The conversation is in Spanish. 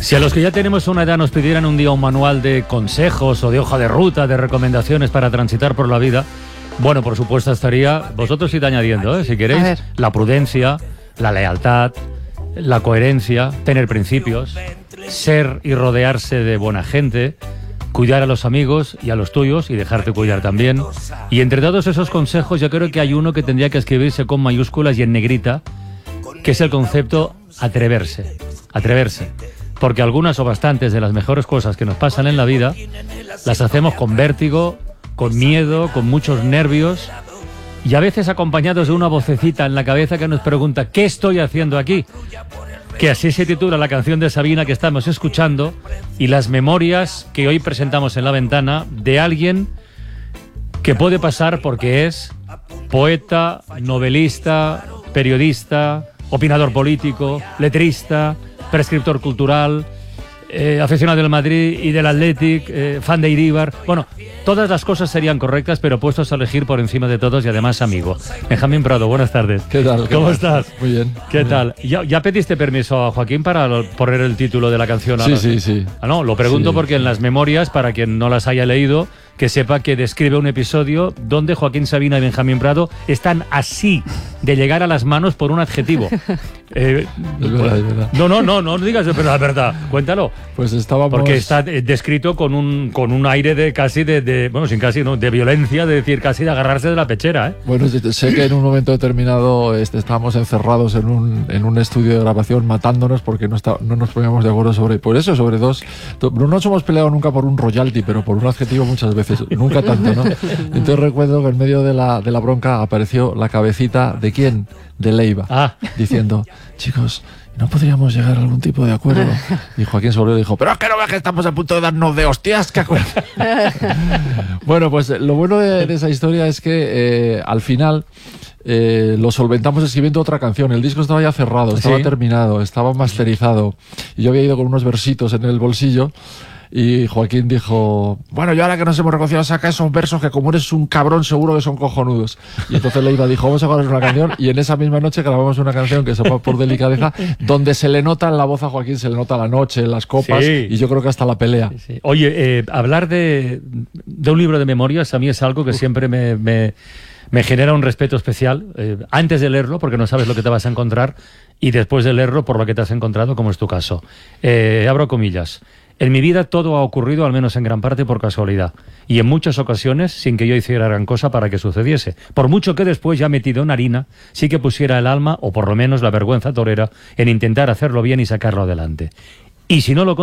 Si a los que ya tenemos una edad nos pidieran un día un manual de consejos o de hoja de ruta, de recomendaciones para transitar por la vida, bueno, por supuesto estaría, vosotros id añadiendo, si queréis, la prudencia, la lealtad, la coherencia, tener principios, ser y rodearse de buena gente, cuidar a los amigos y a los tuyos y dejarte cuidar también. Y entre todos esos consejos yo creo que hay uno que tendría que escribirse con mayúsculas y en negrita, que es el concepto atreverse. Atreverse. Porque algunas o bastantes de las mejores cosas que nos pasan en la vida las hacemos con vértigo, con miedo, con muchos nervios y a veces acompañados de una vocecita en la cabeza que nos pregunta ¿qué estoy haciendo aquí? Que así se titula la canción de Sabina que estamos escuchando y las memorias que hoy presentamos en La Ventana de alguien que puede pasar porque es poeta, novelista, periodista, opinador político, letrista, prescriptor cultural, aficionado del Madrid y del Athletic, fan de Iríbar. Bueno, todas las cosas serían correctas, pero puestos a elegir por encima de todos y además amigo. Benjamín Prado, buenas tardes. ¿Qué tal? ¿Cómo estás? Muy bien. ¿Qué tal? ¿Ya pediste permiso a Joaquín para poner el título de la canción? Sí. Ah, no, lo pregunto porque en las memorias, para quien no las haya leído, que sepa que describe un episodio donde Joaquín Sabina y Benjamín Prado están así de llegar a las manos por un adjetivo. Es verdad. No digas la verdad, cuéntalo. Pues estábamos... Porque está descrito con un aire de casi bueno, sin casi, no, de violencia, de decir casi de agarrarse de la pechera, ¿eh? Bueno, sé que en un momento determinado estábamos encerrados en un estudio de grabación matándonos porque no nos poníamos de acuerdo sobre dos. No nos hemos peleado nunca por un royalty, pero por un adjetivo muchas veces. Nunca tanto, ¿no? Entonces recuerdo que en medio de la bronca apareció la cabecita ¿de quién? De Leiva, diciendo, chicos, ¿no podríamos llegar a algún tipo de acuerdo? Y Joaquín Sobrero dijo, pero es que no ves que estamos a punto de darnos de hostias, ¿qué acuerdo? Bueno, pues lo bueno de esa historia es que al final lo solventamos escribiendo otra canción. El disco estaba ya cerrado, estaba terminado, estaba masterizado y yo había ido con unos versitos en el bolsillo. Y Joaquín dijo, bueno, yo ahora que nos hemos reconocido saca esos versos que como eres un cabrón seguro que son cojonudos. Y entonces Leiva dijo, vamos a grabar una canción y en esa misma noche grabamos una canción que se llama Por Delicadeza, donde se le nota en la voz a Joaquín, se le nota la noche, las copas y yo creo que hasta la pelea. Sí. Oye, hablar de un libro de memorias a mí es algo que siempre me genera un respeto especial, antes de leerlo porque no sabes lo que te vas a encontrar y después de leerlo por lo que te has encontrado, como es tu caso. Abro comillas. En mi vida todo ha ocurrido, al menos en gran parte, por casualidad. Y en muchas ocasiones sin que yo hiciera gran cosa para que sucediese. Por mucho que después, ya metido en harina, sí que pusiera el alma, o por lo menos la vergüenza torera, en intentar hacerlo bien y sacarlo adelante. Y si no lo